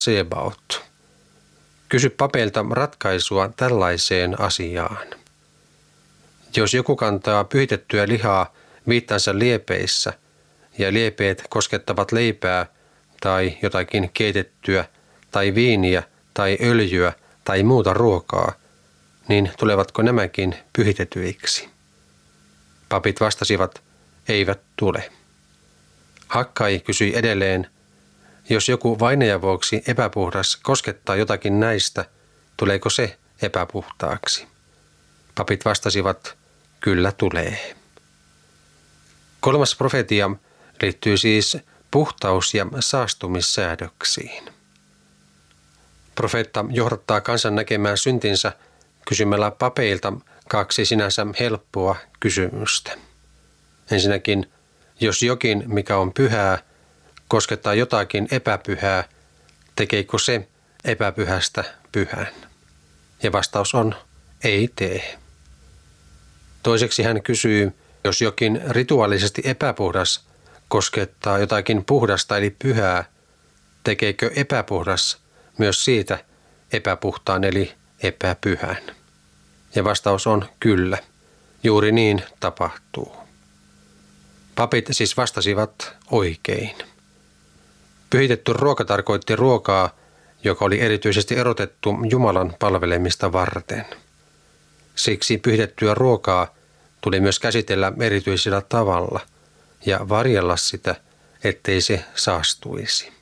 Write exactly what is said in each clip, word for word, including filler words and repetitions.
Sebaot. Kysy papeilta ratkaisua tällaiseen asiaan. Jos joku kantaa pyhitettyä lihaa viittansa liepeissä ja liepeet koskettavat leipää tai jotakin keitettyä tai viiniä tai öljyä tai muuta ruokaa, niin tulevatko nämäkin pyhitetyiksi? Papit vastasivat, eivät tule. Hakkai kysyi edelleen, jos joku vainajan vuoksi epäpuhdas koskettaa jotakin näistä, tuleeko se epäpuhtaaksi? Papit vastasivat, kyllä tulee. Kolmas profetia liittyy siis puhtaus- ja saastumissäädöksiin. Profeetta johdattaa kansan näkemään syntinsä kysymällä papeilta kaksi sinänsä helppoa kysymystä. Ensinnäkin, jos jokin, mikä on pyhää, koskettaa jotakin epäpyhää, tekeekö se epäpyhästä pyhän? Ja vastaus on, ei tee. Toiseksi hän kysyy, jos jokin rituaalisesti epäpuhdas koskettaa jotakin puhdasta eli pyhää, tekeekö epäpuhdas myös siitä epäpuhtaan eli epäpyhän? Ja vastaus on kyllä, juuri niin tapahtuu. Papit siis vastasivat oikein. Pyhitetty ruoka tarkoitti ruokaa, joka oli erityisesti erotettu Jumalan palvelemista varten. Siksi pyhitettyä ruokaa tuli myös käsitellä erityisellä tavalla ja varjella sitä, ettei se saastuisi.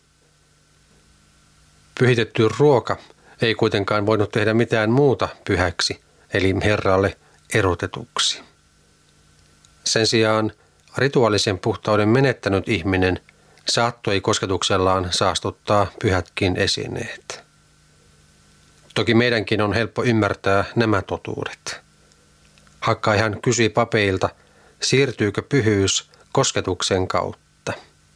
Pyhitetty ruoka ei kuitenkaan voinut tehdä mitään muuta pyhäksi, eli Herralle erotetuksi. Sen sijaan rituaalisen puhtauden menettänyt ihminen saattoi kosketuksellaan saastuttaa pyhätkin esineet. Toki meidänkin on helppo ymmärtää nämä totuudet. Hakkai hän kysyi papeilta, siirtyykö pyhyys kosketuksen kautta.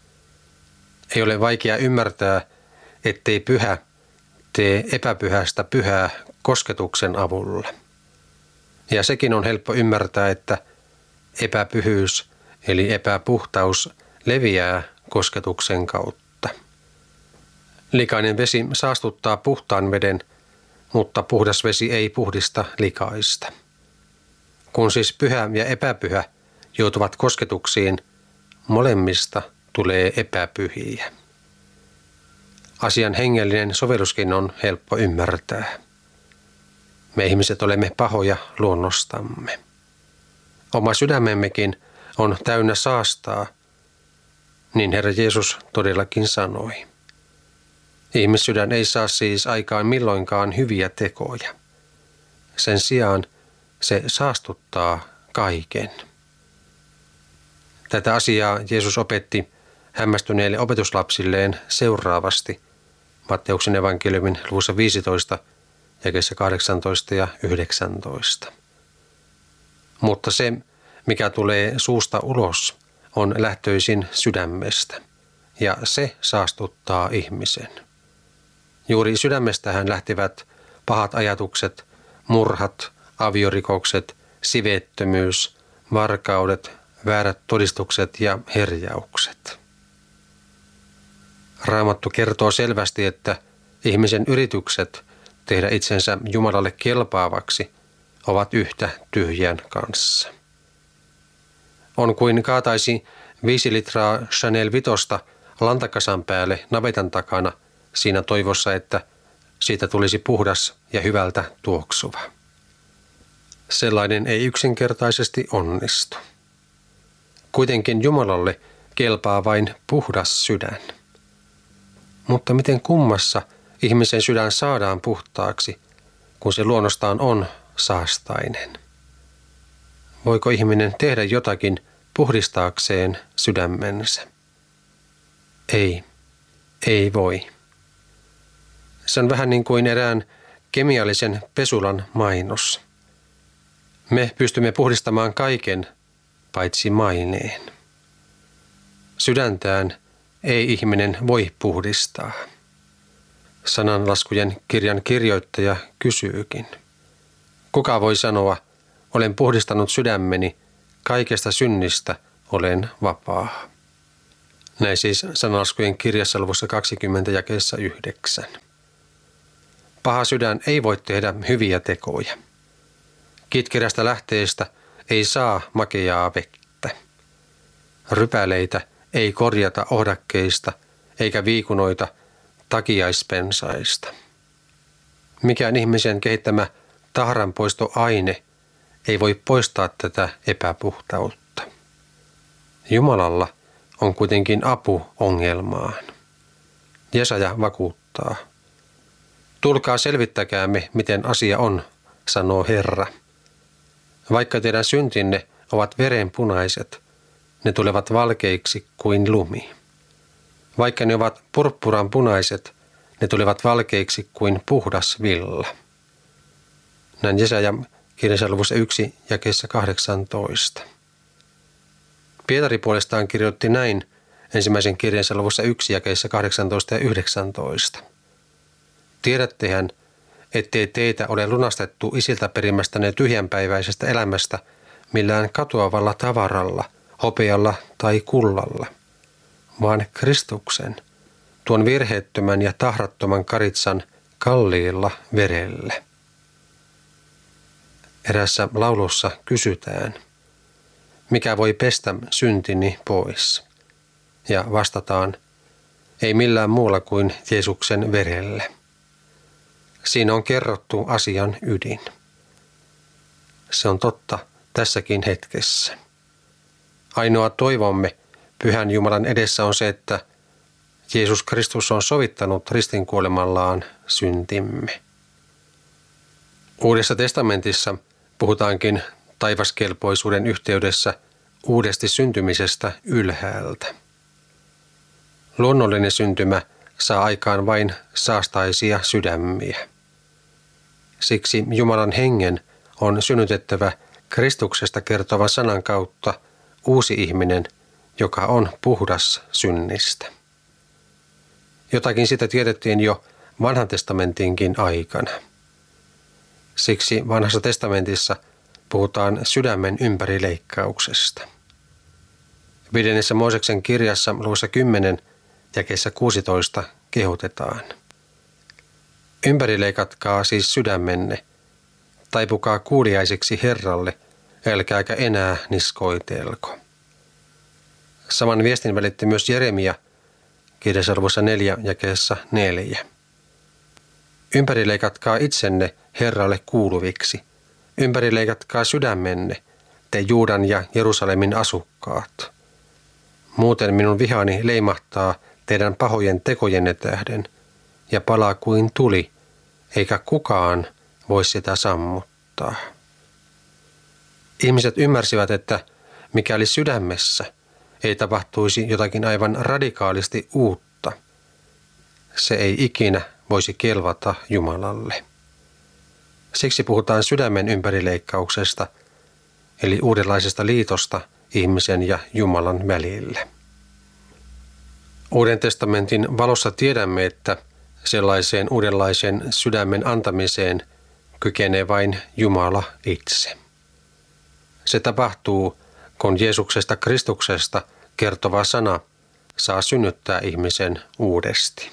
Ei ole vaikea ymmärtää, ettei pyhä tee epäpyhästä pyhää kosketuksen avulla. Ja sekin on helppo ymmärtää, että epäpyhyys eli epäpuhtaus leviää kosketuksen kautta. Likainen vesi saastuttaa puhtaan veden, mutta puhdas vesi ei puhdista likaista. Kun siis pyhä ja epäpyhä joutuvat kosketuksiin, molemmista tulee epäpyhiä. Asian hengellinen sovelluskin on helppo ymmärtää. Me ihmiset olemme pahoja luonnostamme. Oma sydämemmekin on täynnä saastaa, niin Herra Jeesus todellakin sanoi. Ihmissydän ei saa siis aikaan milloinkaan hyviä tekoja. Sen sijaan se saastuttaa kaiken. Tätä asiaa Jeesus opetti hämmästyneille opetuslapsilleen seuraavasti Matteuksen evankeliumin luvussa viisitoista, jakeissa kahdeksantoista ja yhdeksäntoista. Mutta se, mikä tulee suusta ulos, on lähtöisin sydämestä, ja se saastuttaa ihmisen. Juuri sydämestähän lähtivät pahat ajatukset, murhat, aviorikokset, siveettömyys, varkaudet, väärät todistukset ja herjaukset. Raamattu kertoo selvästi, että ihmisen yritykset tehdä itsensä Jumalalle kelpaavaksi ovat yhtä tyhjän kanssa. On kuin kaataisi viisi litraa Chanel vitosta lantakasan päälle navetan takana siinä toivossa, että siitä tulisi puhdas ja hyvältä tuoksuva. Sellainen ei yksinkertaisesti onnistu. Kuitenkin Jumalalle kelpaa vain puhdas sydän. Mutta miten kummassa ihmisen sydän saadaan puhtaaksi, kun se luonnostaan on saastainen? Voiko ihminen tehdä jotakin puhdistaakseen sydämensä? Ei, ei voi. Se on vähän niin kuin erään kemiallisen pesulan mainos. Me pystymme puhdistamaan kaiken, paitsi maineen. Sydäntään ei ihminen voi puhdistaa. Sananlaskujen kirjan kirjoittaja kysyykin. Kuka voi sanoa, olen puhdistanut sydämeni, kaikesta synnistä olen vapaa. Näin siis Sananlaskujen kirjassa luvussa kaksikymmentä jakeessa yhdeksän. Paha sydän ei voi tehdä hyviä tekoja. Kitkerästä lähteestä ei saa makeaa vettä. Rypäleitä ei korjata ohdakkeista eikä viikunoita takiaispensaista. Mikään ihmisen kehittämä tahranpoistoaine ei voi poistaa tätä epäpuhtautta. Jumalalla on kuitenkin apu ongelmaan. Jesaja vakuuttaa. Tulkaa selvittäkäämme, miten asia on, sanoo Herra. Vaikka teidän syntinne ovat verenpunaiset, ne tulevat valkeiksi kuin lumi. Vaikka ne ovat purppuran punaiset, ne tulevat valkeiksi kuin puhdas villa. Näin Jesaja kirjassa luvussa yksi jakeessa kahdeksantoista. Pietari puolestaan kirjoitti näin ensimmäisen kirjansa luvussa yksi jakeissa kahdeksantoista ja yhdeksäntoista. Tiedättehän, ettei teitä ole lunastettu isiltä perimästänne tyhjänpäiväisestä elämästä millään katoavalla tavaralla, hopealla tai kullalla, vaan Kristuksen, tuon virheettömän ja tahrattoman karitsan kalliilla verellä. Erässä laulussa kysytään, mikä voi pestä syntini pois? Ja vastataan, ei millään muulla kuin Jeesuksen verellä. Siinä on kerrottu asian ydin. Se on totta tässäkin hetkessä. Ainoa toivomme Pyhän Jumalan edessä on se, että Jeesus Kristus on sovittanut ristinkuolemallaan syntimme. Uudessa testamentissa puhutaankin taivaskelpoisuuden yhteydessä uudesti syntymisestä ylhäältä. Luonnollinen syntymä saa aikaan vain saastaisia sydämiä. Siksi Jumalan hengen on synnytettävä Kristuksesta kertovan sanan kautta uusi ihminen, joka on puhdas synnistä. Jotakin sitä tiedettiin jo vanhan testamentinkin aikana. Siksi vanhassa testamentissa puhutaan sydämen ympärileikkauksesta. Viidennessä Mooseksen kirjassa luvussa kymmenen jakeessa kuusitoista kehotetaan. Ympärileikatkaa siis sydämenne, taipukaa kuuliaisiksi Herralle, älkääkä enää niskoitelko. Saman viestin välitti myös Jeremia kirjassa luvussa neljä jakeessa neljä. Ympärileikatkaa itsenne Herralle kuuluviksi. Ympärileikatkaa sydämenne, te Juudan ja Jerusalemin asukkaat. Muuten minun vihani leimahtaa teidän pahojen tekojenne tähden ja palaa kuin tuli, eikä kukaan voi sitä sammuttaa. Ihmiset ymmärsivät, että mikäli sydämessä ei tapahtuisi jotakin aivan radikaalisti uutta, se ei ikinä voisi kelvata Jumalalle. Siksi puhutaan sydämen ympärileikkauksesta, eli uudenlaisesta liitosta ihmisen ja Jumalan välillä. Uuden testamentin valossa tiedämme, että sellaiseen uudenlaisen sydämen antamiseen kykenee vain Jumala itse. Se tapahtuu, kun Jeesuksesta Kristuksesta kertova sana saa synnyttää ihmisen uudesti.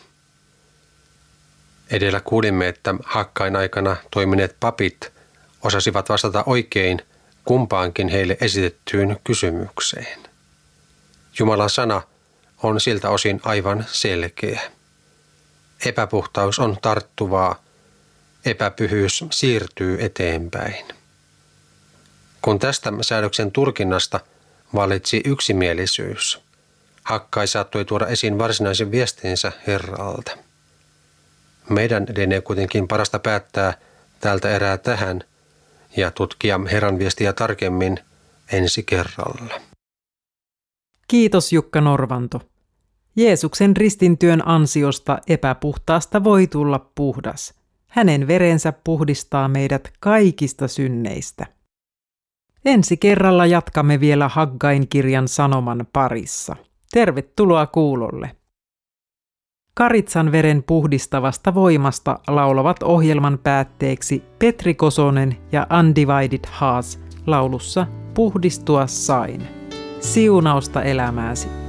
Edellä kuulimme, että Hakkain aikana toimineet papit osasivat vastata oikein kumpaankin heille esitettyyn kysymykseen. Jumalan sana on siltä osin aivan selkeä. Epäpuhtaus on tarttuvaa, epäpyhyys siirtyy eteenpäin. Kun tästä säädöksen tulkinnasta valitsi yksimielisyys, Hakkai saattoi tuoda esiin varsinaisen viestinsä Herralta. Meidän edenee kuitenkin parasta päättää tältä erää tähän ja tutkia Herran viestiä tarkemmin ensi kerralla. Kiitos Jukka Norvanto. Jeesuksen ristintyön ansiosta epäpuhtaasta voi tulla puhdas. Hänen verensä puhdistaa meidät kaikista synneistä. Ensi kerralla jatkamme vielä Haggain kirjan sanoman parissa. Tervetuloa kuulolle. Karitsan veren puhdistavasta voimasta laulavat ohjelman päätteeksi Petri Kosonen ja Undivided Haas laulussa Puhdistua sain. Siunausta elämääsi.